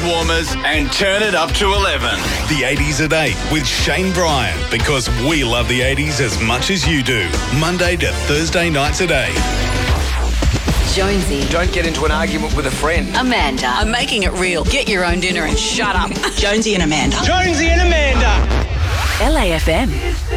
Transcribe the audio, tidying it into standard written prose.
warmers and turn it up to 11. The 80s at 8 with Shane Bryan, because we love the 80s as much as you do. Monday to Thursday nights at 8. Jonesy. Don't get into an argument with a friend. Amanda. I'm making it real. Get your own dinner and shut up. Jonesy and Amanda. Jonesy and Amanda. LAFM.